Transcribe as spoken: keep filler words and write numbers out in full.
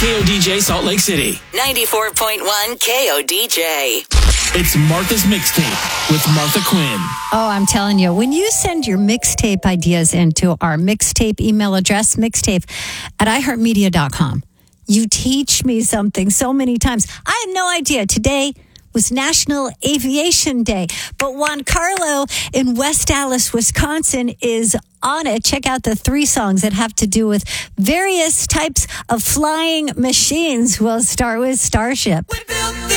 K O D J Salt Lake City. ninety-four point one K O D J. It's Martha's Mixtape with Martha Quinn. Oh, I'm telling you, when you send your mixtape ideas into our mixtape email address, mixtape at i heart media dot com, you teach me something so many times. I had no idea. Today was National Aviation Day, but Juan Carlo in West Allis, Wisconsin is on it. Check out the three songs that have to do with various types of flying machines. We'll start with Starship. We build